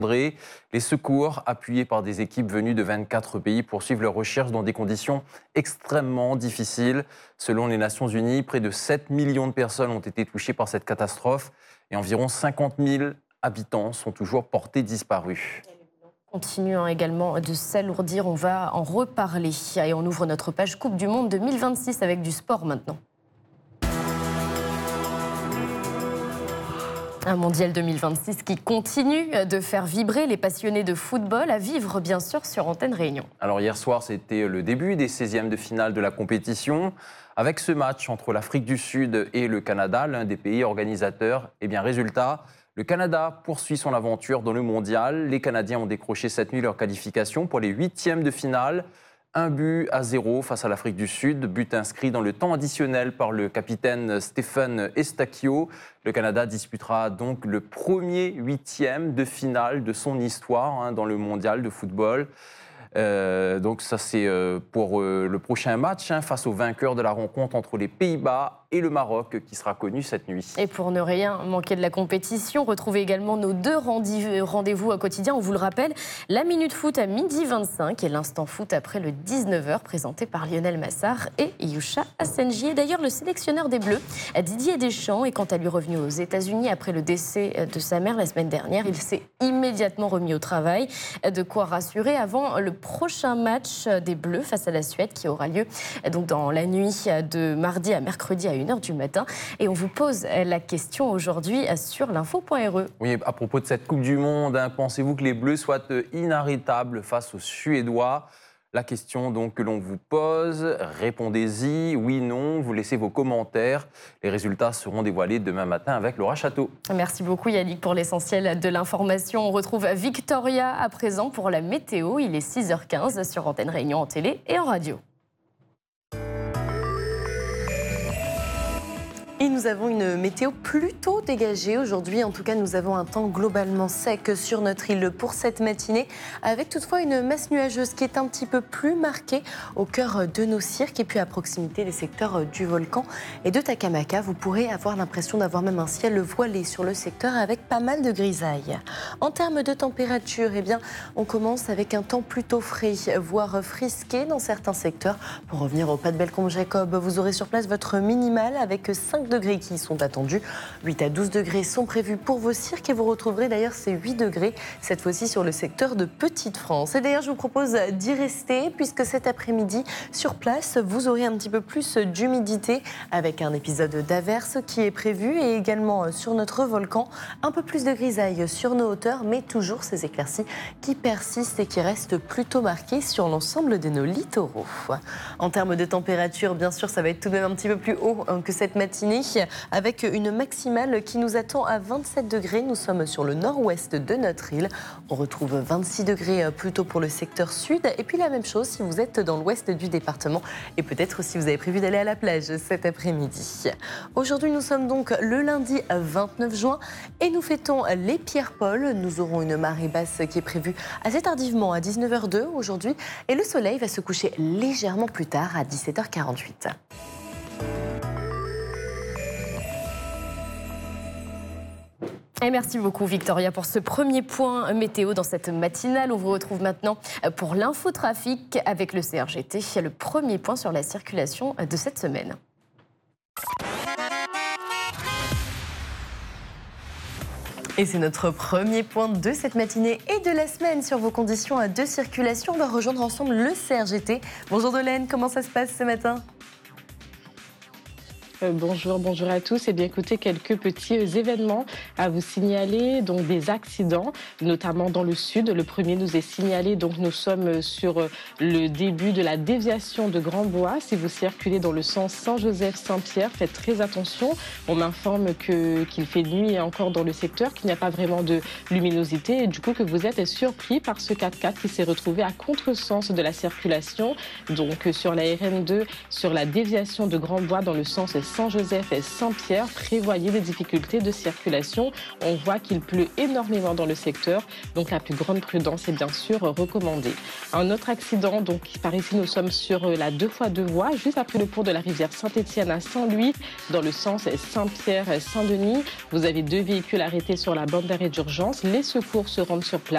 Les secours, appuyés par des équipes venues de 24 pays, poursuivent leurs recherches dans des conditions extrêmement difficiles. Selon les Nations Unies, près de 7 millions de personnes ont été touchées par cette catastrophe et environ 50 000 habitants sont toujours portés disparus. Continue également de s'alourdir, on va en reparler. Et on ouvre notre page Coupe du Monde 2026 avec du sport maintenant. Un mondial 2026 qui continue de faire vibrer les passionnés de football, à vivre bien sûr sur Antenne Réunion. Alors hier soir, c'était le début des 16e de finale de la compétition. Avec ce match entre l'Afrique du Sud et le Canada, l'un des pays organisateurs, résultat, le Canada poursuit son aventure dans le mondial. Les Canadiens ont décroché cette nuit leur qualification pour les 8e de finale. 1-0 face à l'Afrique du Sud, but inscrit dans le temps additionnel par le capitaine Stephen Eustaquio. Le Canada disputera donc le premier 8e de finale de son histoire dans le mondial de football. Donc ça c'est pour le prochain match face au vainqueur de la rencontre entre les Pays-Bas et le Maroc qui sera connu cette nuit. Et pour ne rien manquer de la compétition, retrouvez également nos deux rendez-vous quotidiens. On vous le rappelle, la Minute Foot à 12h25 et l'Instant Foot après le 19h présenté par Lionel Massard et Yousha Assenji. Et d'ailleurs, le sélectionneur des Bleus, Didier Deschamps, est quant à lui revenu aux États-Unis après le décès de sa mère la semaine dernière. Il s'est immédiatement remis au travail, de quoi rassurer avant le prochain match des Bleus face à la Suède qui aura lieu donc dans la nuit de mardi à mercredi à 1h du matin. Et on vous pose la question aujourd'hui sur l'info.re. Oui, à propos de cette Coupe du Monde, pensez-vous que les Bleus soient inarrêtables face aux Suédois ? La question donc que l'on vous pose, répondez-y, oui, non, vous laissez vos commentaires. Les résultats seront dévoilés demain matin avec Laura Château. Merci beaucoup Yannick pour l'essentiel de l'information. On retrouve Victoria à présent pour la météo. Il est 6h15 sur Antenne Réunion en télé et en radio. Et nous avons une météo plutôt dégagée aujourd'hui. En tout cas, nous avons un temps globalement sec sur notre île pour cette matinée, avec toutefois une masse nuageuse qui est un petit peu plus marquée au cœur de nos cirques et puis à proximité des secteurs du volcan et de Takamaka. Vous pourrez avoir l'impression d'avoir même un ciel voilé sur le secteur avec pas mal de grisailles. En termes de température, on commence avec un temps plutôt frais, voire frisqué dans certains secteurs. Pour revenir au Pas de Bellecombe-Jacob, vous aurez sur place votre minimale avec 5 degrés qui sont attendus. 8 à 12 degrés sont prévus pour vos cirques et vous retrouverez d'ailleurs ces 8 degrés cette fois-ci sur le secteur de Petite-France. Et d'ailleurs, je vous propose d'y rester puisque cet après-midi, sur place, vous aurez un petit peu plus d'humidité avec un épisode d'averse qui est prévu et également sur notre volcan, un peu plus de grisaille sur nos hauteurs, mais toujours ces éclaircies qui persistent et qui restent plutôt marquées sur l'ensemble de nos littoraux. En termes de température, bien sûr, ça va être tout de même un petit peu plus haut que cette matinée, avec une maximale qui nous attend à 27 degrés. Nous sommes sur le nord-ouest de notre île. On retrouve 26 degrés plutôt pour le secteur sud. Et puis la même chose si vous êtes dans l'ouest du département et peut-être si vous avez prévu d'aller à la plage cet après-midi. Aujourd'hui, nous sommes donc le lundi 29 juin et nous fêtons les Pierre-Paul. Nous aurons une marée basse qui est prévue assez tardivement à 19h02 aujourd'hui et le soleil va se coucher légèrement plus tard à 17h48. Et merci beaucoup Victoria pour ce premier point météo dans cette matinale. On vous retrouve maintenant pour l'infotrafic avec le CRGT. Le premier point sur la circulation de cette semaine. Et c'est notre premier point de cette matinée et de la semaine sur vos conditions de circulation. On va rejoindre ensemble le CRGT. Bonjour Dolène, comment ça se passe ce matin ? Bonjour à tous. Et bien écoutez, quelques petits événements à vous signaler, donc des accidents, notamment dans le sud. Le premier nous est signalé, donc nous sommes sur le début de la déviation de Grand-Bois. Si vous circulez dans le sens Saint-Joseph-Saint-Pierre, faites très attention. On m'informe qu'il fait nuit encore dans le secteur, qu'il n'y a pas vraiment de luminosité et du coup que vous êtes surpris par ce 4x4 qui s'est retrouvé à contresens de la circulation. Donc sur la RN2, sur la déviation de Grand-Bois dans le sens Saint-Joseph et Saint-Pierre, prévoyez des difficultés de circulation. On voit qu'il pleut énormément dans le secteur, donc la plus grande prudence est bien sûr recommandée. Un autre accident, donc par ici nous sommes sur la 2x2 voies, juste après le pont de la rivière Saint-Étienne à Saint-Louis, dans le sens Saint-Pierre-Saint-Denis. Vous avez 2 véhicules arrêtés sur la bande d'arrêt d'urgence. Les secours se rendent sur place.